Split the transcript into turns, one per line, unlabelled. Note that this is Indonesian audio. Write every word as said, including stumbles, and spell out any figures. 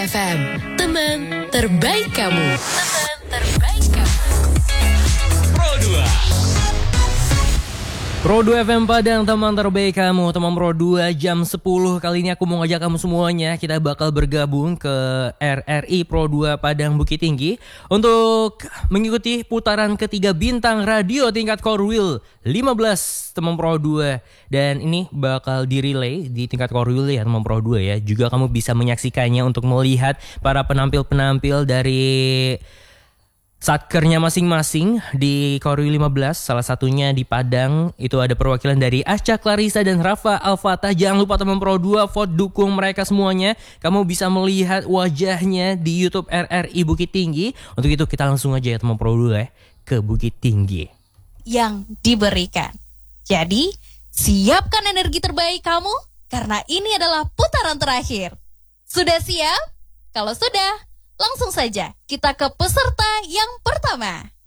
F M, teman terbaik kamu. Teman terbaik kamu.
Pro dua.
Pro dua F M Padang, teman terbaik kamu. Teman Pro dua jam sepuluh. Kali ini aku mau ngajak kamu semuanya. Kita bakal bergabung ke R R I Pro dua Padang Bukit Tinggi untuk mengikuti putaran ketiga bintang radio tingkat Core Wheel lima belas, teman Pro dua. Dan ini bakal di-relay di tingkat Core Wheel ya, teman Pro dua ya. Juga kamu bisa menyaksikannya untuk melihat para penampil-penampil dari satkernya masing-masing di Core Wheel lima belas. Salah satunya di Padang. Itu ada perwakilan dari Asca Clarissa dan Rafa Alfatah. Jangan lupa teman Pro dua, vote dukung mereka semuanya. Kamu bisa melihat wajahnya di YouTube R R I Bukit Tinggi. Untuk itu kita langsung aja ya teman Pro dua ya, ke Bukit Tinggi
yang diberikan. Jadi siapkan energi terbaik kamu, karena ini adalah putaran terakhir. Sudah siap? Kalau sudah, langsung saja kita ke peserta yang pertama.